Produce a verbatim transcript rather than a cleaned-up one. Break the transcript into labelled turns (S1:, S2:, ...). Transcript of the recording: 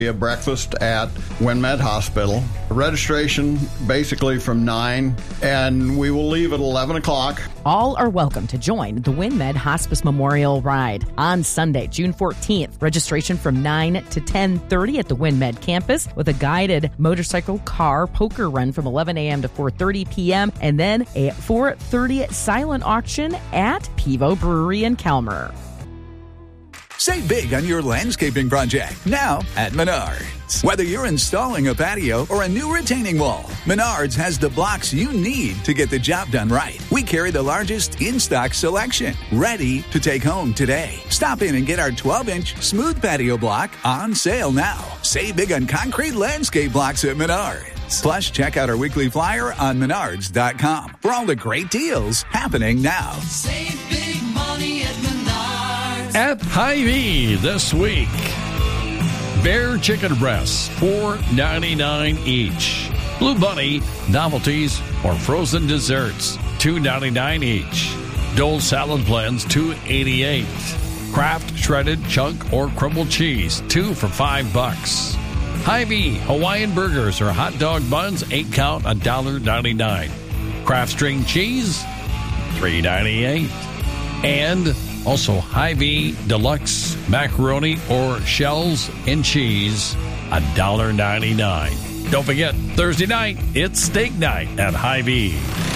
S1: A breakfast at WinMed Hospital. Registration basically from nine, and we will leave at eleven o'clock.
S2: All are welcome to join the WinMed Hospice Memorial Ride on Sunday, June fourteenth. Registration from nine to ten thirty at the WinMed campus with a guided motorcycle car poker run from eleven a.m. to four thirty p.m. and then a four thirty silent auction at Pivo Brewery in Kelmer.
S3: Save big on your landscaping project now at Menards. Whether you're installing a patio or a new retaining wall, Menards has the blocks you need to get the job done right. We carry the largest in-stock selection, ready to take home today. Stop in and get our twelve-inch smooth patio block on sale now. Save big on concrete landscape blocks at Menards. Plus, check out our weekly flyer on menards dot com for all the great deals happening now.
S4: Save big money at Menards.
S5: At Hy-Vee this week, Bear chicken breasts, four ninety-nine each. Blue Bunny novelties or frozen desserts, two ninety-nine each. Dole salad blends, two eighty-eight. Kraft shredded chunk or crumbled cheese, two for five bucks. Hy-Vee Hawaiian burgers or hot dog buns, eight count, a dollar ninety-nine. Kraft string cheese, three ninety-eight. And also, Hy-Vee Deluxe macaroni or shells and cheese, one dollar ninety-nine. Don't forget, Thursday night, it's steak night at Hy-Vee.